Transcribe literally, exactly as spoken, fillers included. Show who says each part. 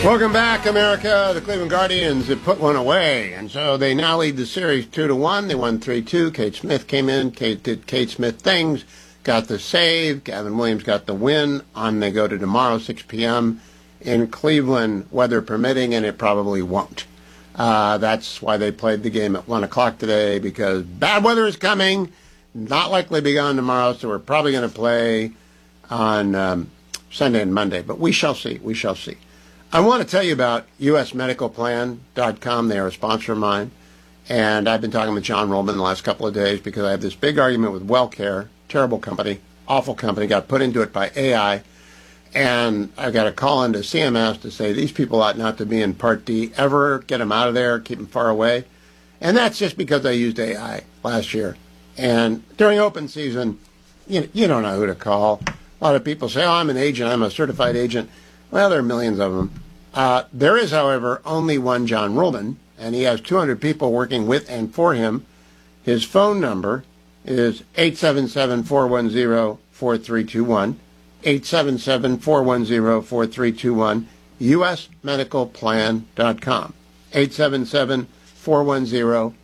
Speaker 1: Welcome back, America. The Cleveland Guardians have put one away, and so they now lead the series two to one. They won three two. Kate Smith came in. Kate did Kate Smith things, got the save. Gavin Williams got the win. On they go to tomorrow, six p.m. in Cleveland, weather permitting, and it probably won't. Uh, that's why they played the game at one o'clock today, because bad weather is coming. Not likely to be gone tomorrow, so we're probably going to play on um, Sunday and Monday. But we shall see. We shall see. I want to tell you about U S medical plan dot com. They are a sponsor of mine. And I've been talking with John Rollman the last couple of days because I have this big argument with WellCare. Terrible company, awful company, got put into it by A I. And I've got to call into C M S to say these people ought not to be in Part D ever. Get them out of there, keep them far away. And that's just because I used A I last year. And during open season, you, you don't know who to call. A lot of people say, oh, I'm an agent, I'm a certified agent. Well, there are millions of them. Uh, there is, however, only one John Rollman, and he has two hundred people working with and for him. His phone number is eight seven seven, four one zero, four three two one, eight seven seven, four one zero, four three two one, U S medical plan dot com, eight seven seven, four one zero,